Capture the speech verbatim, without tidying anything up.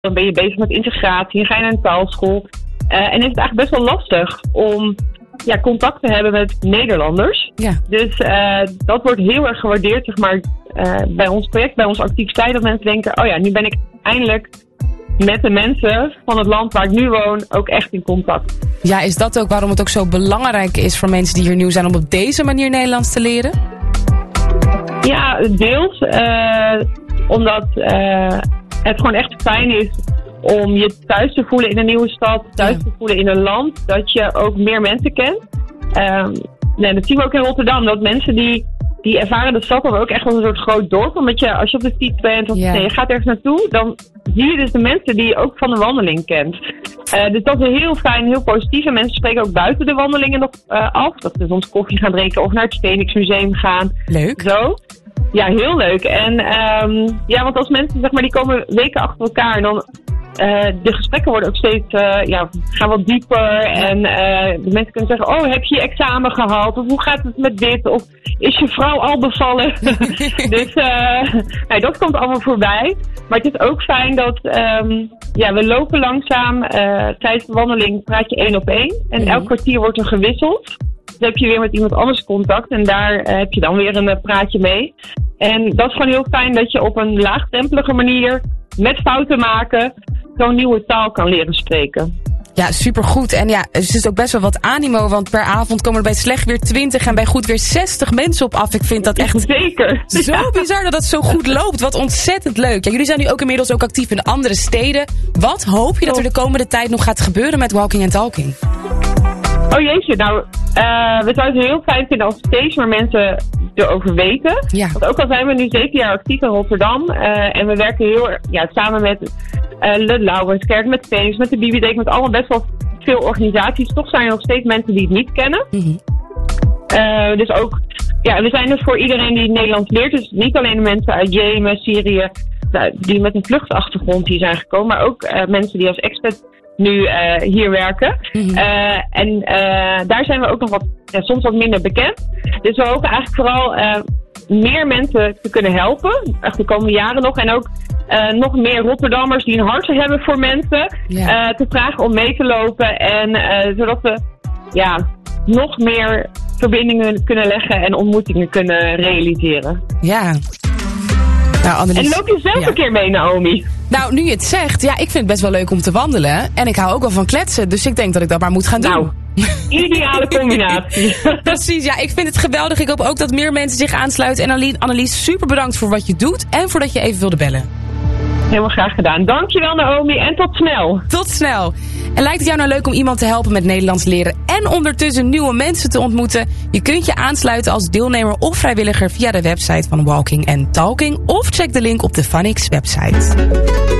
Dan ben je bezig met integratie en ga je naar een taalschool. Uh, en is het eigenlijk best wel lastig om ja, contact te hebben met Nederlanders. Ja. Dus uh, dat wordt heel erg gewaardeerd, zeg maar, uh, bij ons project, bij onze activiteit. Dat mensen denken, oh ja, nu ben ik eindelijk met de mensen van het land waar ik nu woon ook echt in contact. Ja, is dat ook waarom het ook zo belangrijk is voor mensen die hier nieuw zijn om op deze manier Nederlands te leren? Ja, deels. Uh, omdat uh, het gewoon echt fijn is om je thuis te voelen in een nieuwe stad, thuis ja. te voelen in een land, dat je ook meer mensen kent. Um, nee, dat zien we ook in Rotterdam, dat mensen die, die ervaren de stad ook echt als een soort groot dorp. Omdat je, als je op de fiets bent of ja. nee, je gaat ergens naartoe, dan zie je dus de mensen die je ook van de wandeling kent. Uh, dus dat is heel fijn, heel positief. En mensen spreken ook buiten de wandelingen nog uh, af. Dat ze soms koffie gaan drinken of naar het Phoenix Museum gaan. Leuk. Zo. Ja, heel leuk. En um, ja, want als mensen, zeg maar, die komen weken achter elkaar en dan Uh, de gesprekken worden ook steeds, uh, ja, gaan wat dieper. En uh, de mensen kunnen zeggen, oh, heb je je examen gehaald? Of hoe gaat het met dit? Of is je vrouw al bevallen? Dus uh, nee, dat komt allemaal voorbij. Maar het is ook fijn dat, um, ja, we lopen langzaam. Uh, tijdens de wandeling praat je één op één. En elk kwartier wordt er gewisseld. Dus heb je weer met iemand anders contact. En daar uh, heb je dan weer een uh, praatje mee. En dat is gewoon heel fijn dat je op een laagdrempelige manier, met fouten maken, zo'n nieuwe taal kan leren spreken. Ja, supergoed. En ja, er is ook best wel wat animo, want per avond komen er bij slecht weer twintig en bij goed weer zestig mensen op af. Ik vind dat echt zeker zo ja. bizar dat dat zo goed loopt. Wat ontzettend leuk. Ja, jullie zijn nu ook inmiddels ook actief in andere steden. Wat hoop je dat er de komende tijd nog gaat gebeuren met Walking and Talking? Oh jeetje, nou, uh, we zouden het heel fijn vinden als steeds meer mensen erover weten. Ja. Want ook al zijn we nu zeven jaar actief in Rotterdam uh, en we werken heel ja, samen met uh, de Laurenskerk, met Phoenix, met de Bibliotheek, met allemaal best wel veel organisaties. Toch zijn er nog steeds mensen die het niet kennen. Mm-hmm. Uh, dus ook, ja, we zijn er voor iedereen die Nederlands leert. Dus niet alleen de mensen uit Jemen, Syrië, die met een vluchtachtergrond hier zijn gekomen, maar ook uh, mensen die als expat nu uh, hier werken. Mm-hmm. Uh, en uh, daar zijn we ook nog wat, ja, soms wat minder bekend. Dus we hopen eigenlijk vooral uh, meer mensen te kunnen helpen. Echt de komende jaren nog. En ook uh, nog meer Rotterdammers die een hart hebben voor mensen. Yeah. Uh, te vragen om mee te lopen. En uh, zodat we ja, nog meer verbindingen kunnen leggen en ontmoetingen kunnen realiseren. Ja. Nou, Annelies, en loop je zelf ja. een keer mee, Naomi? Nou, nu je het zegt, ja, ik vind het best wel leuk om te wandelen. En ik hou ook wel van kletsen, dus ik denk dat ik dat maar moet gaan doen. Nou, ideale combinatie. Precies, ja, ik vind het geweldig. Ik hoop ook dat meer mensen zich aansluiten. En Annelies, super bedankt voor wat je doet en voor dat je even wilde bellen. Helemaal graag gedaan. Dankjewel, Naomi, en tot snel. Tot snel. En lijkt het jou nou leuk om iemand te helpen met Nederlands leren en ondertussen nieuwe mensen te ontmoeten? Je kunt je aansluiten als deelnemer of vrijwilliger via de website van Walking and Talking of check de link op de Phoenix website.